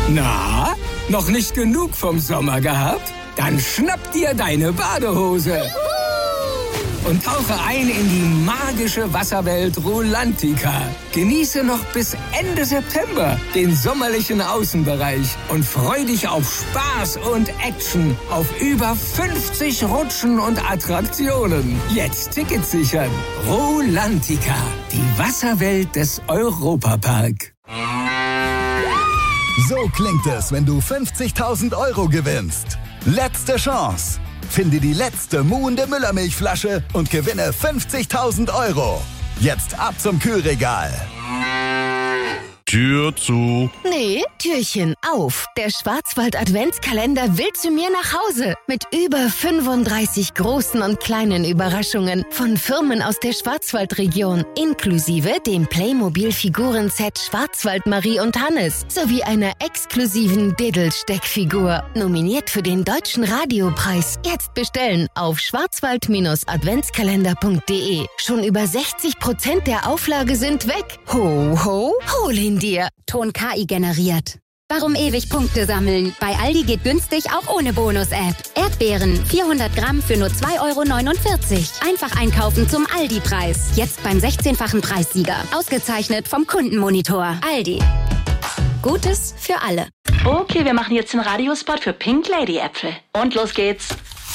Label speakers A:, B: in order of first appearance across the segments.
A: Na, noch nicht genug vom Sommer gehabt? Dann schnapp dir deine Badehose und tauche ein in die magische Wasserwelt Rulantica. Genieße noch bis Ende September den sommerlichen Außenbereich und freu dich auf Spaß und Action auf über 50 Rutschen und Attraktionen. Jetzt Tickets sichern. Rulantica, die Wasserwelt des Europapark.
B: So klingt es, wenn du 50.000 € gewinnst. Letzte Chance. Finde die letzte muhende Müllermilchflasche und gewinne 50.000 €. Jetzt ab zum Kühlregal.
C: Tür zu.
D: Nee, Türchen auf. Der Schwarzwald-Adventskalender will zu mir nach Hause. Mit über 35 großen und kleinen Überraschungen von Firmen aus der Schwarzwaldregion. Inklusive dem Playmobil-Figuren-Set Schwarzwald Marie und Hannes. Sowie einer exklusiven Diddle-Steckfigur. Nominiert für den Deutschen Radiopreis. Jetzt bestellen auf schwarzwald-adventskalender.de. Schon über 60% der Auflage sind weg. Ho, ho, hol ihn dir.
E: Ton KI generiert. Warum ewig Punkte sammeln? Bei Aldi geht günstig auch ohne Bonus-App. Erdbeeren 400 Gramm für nur 2,49 €. Einfach einkaufen zum Aldi-Preis. Jetzt beim 16-fachen Preissieger. Ausgezeichnet vom Kundenmonitor. Aldi. Gutes für alle.
F: Okay, wir machen jetzt den Radiospot für Pink Lady Äpfel. Und los geht's.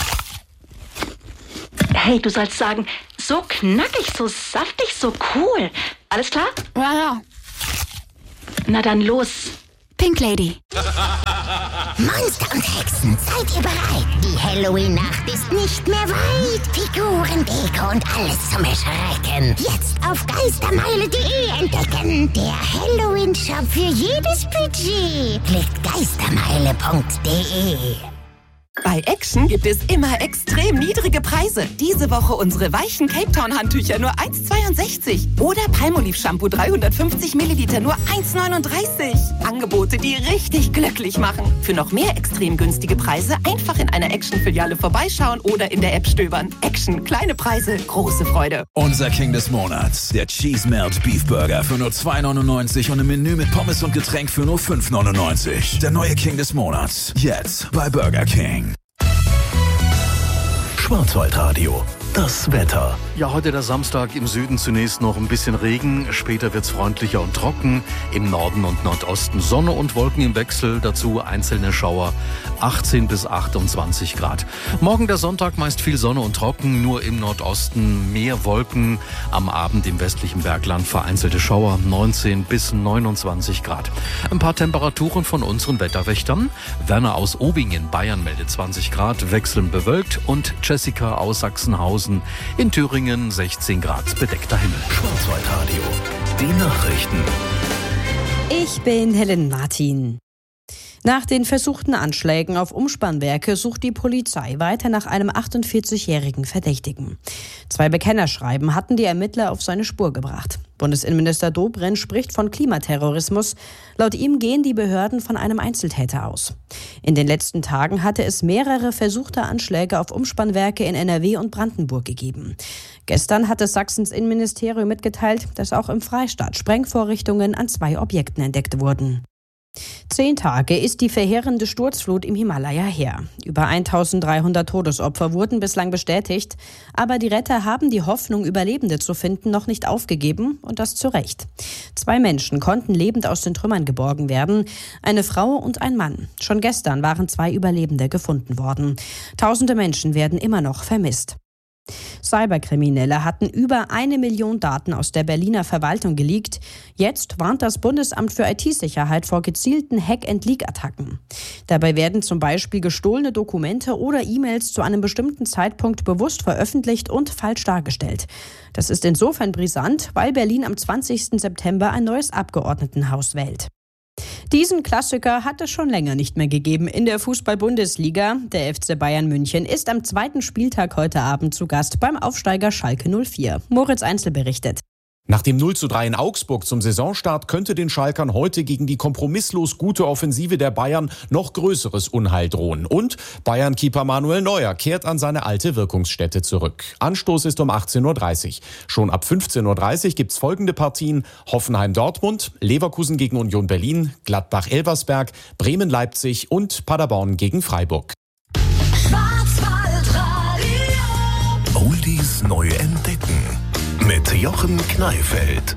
F: Hey, du sollst sagen, so knackig, so saftig, so cool. Alles klar?
E: Ja.
F: Na dann los.
E: Pink Lady.
G: Monster und Hexen, seid ihr bereit? Die Halloween-Nacht ist nicht mehr weit. Figuren, Deko und alles zum Erschrecken. Jetzt auf geistermeile.de entdecken. Der Halloween-Shop für jedes Budget. Klickt geistermeile.de.
H: Bei Action gibt es immer extrem niedrige Preise. Diese Woche unsere weichen Cape Town Handtücher nur 1,62. Oder Palmolive Shampoo 350 Milliliter nur 1,39. Angebote, die richtig glücklich machen. Für noch mehr extrem günstige Preise einfach in einer Action-Filiale vorbeischauen oder in der App stöbern. Action, kleine Preise, große Freude.
I: Unser King des Monats, der Cheese Melt Beef Burger für nur 2,99 und im Menü mit Pommes und Getränk für nur 5,99. Der neue King des Monats, jetzt bei Burger King.
B: Schwarzwaldradio. Das Wetter.
J: Ja, heute der Samstag, im Süden zunächst noch ein bisschen Regen, später wird's freundlicher und trocken, im Norden und Nordosten Sonne und Wolken im Wechsel, dazu einzelne Schauer, 18 bis 28 Grad. Morgen der Sonntag meist viel Sonne und trocken, nur im Nordosten mehr Wolken, am Abend im westlichen Bergland vereinzelte Schauer, 19 bis 29 Grad. Ein paar Temperaturen von unseren Wetterwächtern. Werner aus Obingen, Bayern, meldet 20 Grad, wechselnd bewölkt, und Jessica aus Sachsenhausen in Thüringen 16 Grad, bedeckter Himmel.
B: Schwarzwaldradio. Die Nachrichten.
K: Ich bin Helen Martin. Nach den versuchten Anschlägen auf Umspannwerke sucht die Polizei weiter nach einem 48-jährigen Verdächtigen. 2 Bekennerschreiben hatten die Ermittler auf seine Spur gebracht. Bundesinnenminister Dobrindt spricht von Klimaterrorismus. Laut ihm gehen die Behörden von einem Einzeltäter aus. In den letzten Tagen hatte es mehrere versuchte Anschläge auf Umspannwerke in NRW und Brandenburg gegeben. Gestern hatte Sachsens Innenministerium mitgeteilt, dass auch im Freistaat Sprengvorrichtungen an 2 Objekten entdeckt wurden. 10 Tage ist die verheerende Sturzflut im Himalaya her. Über 1300 Todesopfer wurden bislang bestätigt, aber die Retter haben die Hoffnung, Überlebende zu finden, noch nicht aufgegeben, und das zu Recht. 2 Menschen konnten lebend aus den Trümmern geborgen werden, eine Frau und ein Mann. Schon gestern waren 2 Überlebende gefunden worden. Tausende Menschen werden immer noch vermisst. Cyberkriminelle hatten über 1 Million Daten aus der Berliner Verwaltung geleakt. Jetzt warnt das Bundesamt für IT-Sicherheit vor gezielten Hack-and-Leak-Attacken. Dabei werden zum Beispiel gestohlene Dokumente oder E-Mails zu einem bestimmten Zeitpunkt bewusst veröffentlicht und falsch dargestellt. Das ist insofern brisant, weil Berlin am 20. September ein neues Abgeordnetenhaus wählt. Diesen Klassiker hat es schon länger nicht mehr gegeben in der Fußball-Bundesliga. Der FC Bayern München ist am 2. Spieltag heute Abend zu Gast beim Aufsteiger Schalke 04. Moritz Einzel berichtet.
C: Nach dem 0:3 in Augsburg zum Saisonstart könnte den Schalkern heute gegen die kompromisslos gute Offensive der Bayern noch größeres Unheil drohen. Und Bayern-Keeper Manuel Neuer kehrt an seine alte Wirkungsstätte zurück. Anstoß ist um 18:30 Uhr. Schon ab 15:30 Uhr gibt's folgende Partien: Hoffenheim-Dortmund, Leverkusen gegen Union Berlin, Gladbach-Elversberg, Bremen-Leipzig und Paderborn gegen Freiburg.
L: Oldies neu entdecken. Mit Jochen Kneifeld.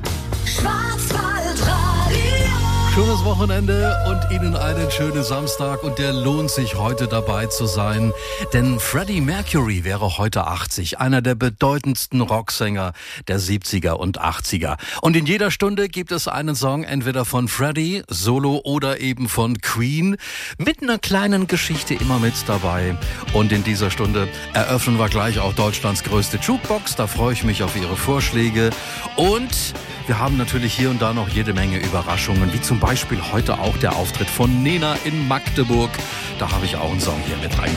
J: Schönes Wochenende und Ihnen einen schönen Samstag, und der lohnt sich, heute dabei zu sein, denn Freddie Mercury wäre heute 80, einer der bedeutendsten Rocksänger der 70er und 80er. Und in jeder Stunde gibt es einen Song, entweder von Freddie, Solo oder eben von Queen, mit einer kleinen Geschichte immer mit dabei. Und in dieser Stunde eröffnen wir gleich auch Deutschlands größte Jukebox, da freue ich mich auf Ihre Vorschläge. Und wir haben natürlich hier und da noch jede Menge Überraschungen, wie zum Beispiel heute auch der Auftritt von Nena in Magdeburg. Da habe ich auch einen Song hier mit rein.